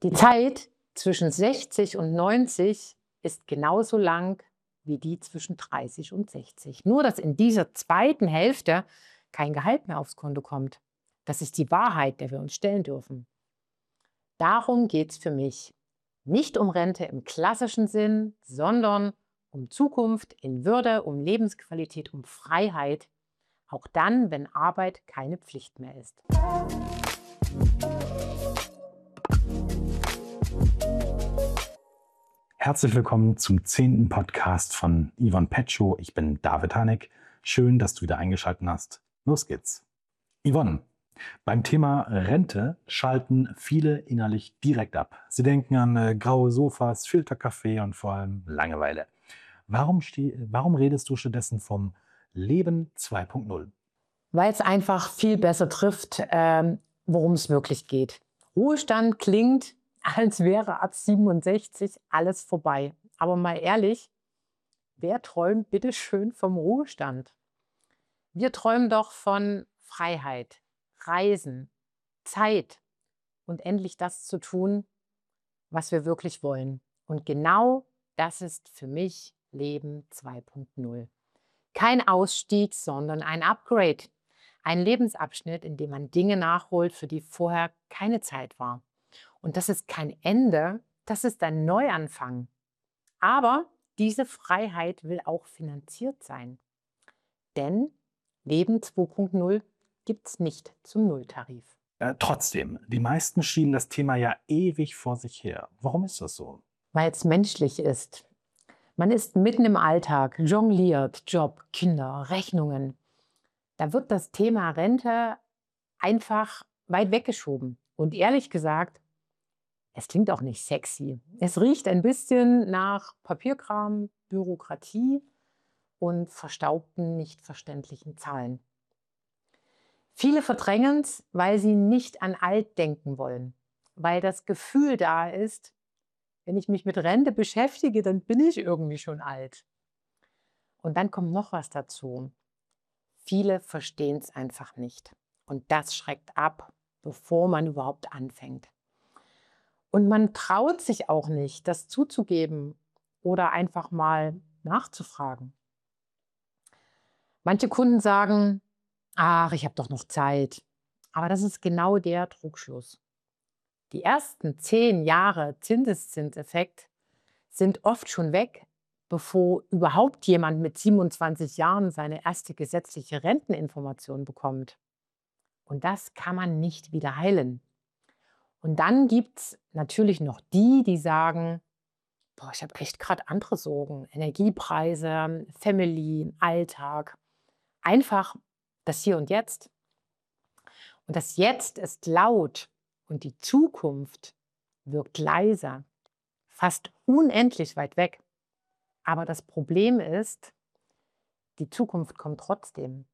Die Zeit zwischen 60 und 90 ist genauso lang wie die zwischen 30 und 60. Nur, dass in dieser zweiten Hälfte kein Gehalt mehr aufs Konto kommt. Das ist die Wahrheit, der wir uns stellen dürfen. Darum geht es für mich. Nicht um Rente im klassischen Sinn, sondern um Zukunft in Würde, um Lebensqualität, um Freiheit. Auch dann, wenn Arbeit keine Pflicht mehr ist. Herzlich willkommen zum 10. Podcast von Yvonne Petschow. Ich bin David Haneck. Schön, dass du wieder eingeschaltet hast. Los geht's. Yvonne, beim Thema Rente schalten viele innerlich direkt ab. Sie denken an graue Sofas, Filterkaffee und vor allem Langeweile. Warum redest du stattdessen vom Leben 2.0? Weil es einfach viel besser trifft, worum es wirklich geht. Ruhestand klingt, als wäre ab 67 alles vorbei. Aber mal ehrlich, wer träumt bitte schön vom Ruhestand? Wir träumen doch von Freiheit, Reisen, Zeit und endlich das zu tun, was wir wirklich wollen. Und genau das ist für mich Leben 2.0. Kein Ausstieg, sondern ein Upgrade. Ein Lebensabschnitt, in dem man Dinge nachholt, für die vorher keine Zeit war. Und das ist kein Ende, das ist ein Neuanfang. Aber diese Freiheit will auch finanziert sein. Denn Leben 2.0 gibt es nicht zum Nulltarif. Trotzdem, die meisten schieben das Thema ja ewig vor sich her. Warum ist das so? Weil es menschlich ist. Man ist mitten im Alltag, jongliert, Job, Kinder, Rechnungen. Da wird das Thema Rente einfach weit weggeschoben. Und ehrlich gesagt, es klingt auch nicht sexy. Es riecht ein bisschen nach Papierkram, Bürokratie und verstaubten, nicht verständlichen Zahlen. Viele verdrängen es, weil sie nicht an alt denken wollen. Weil das Gefühl da ist, wenn ich mich mit Rente beschäftige, dann bin ich irgendwie schon alt. Und dann kommt noch was dazu. Viele verstehen es einfach nicht. Und das schreckt ab, bevor man überhaupt anfängt. Und man traut sich auch nicht, das zuzugeben oder einfach mal nachzufragen. Manche Kunden sagen, ach, ich habe doch noch Zeit. Aber das ist genau der Trugschluss. Die ersten 10 Jahre Zinseszinseffekt sind oft schon weg, bevor überhaupt jemand mit 27 Jahren seine erste gesetzliche Renteninformation bekommt. Und das kann man nicht wieder heilen. Und dann gibt es natürlich noch die, die sagen, boah, ich habe echt gerade andere Sorgen. Energiepreise, Family, Alltag. Einfach das Hier und Jetzt. Und das Jetzt ist laut und die Zukunft wirkt leiser, fast unendlich weit weg. Aber das Problem ist, die Zukunft kommt trotzdem.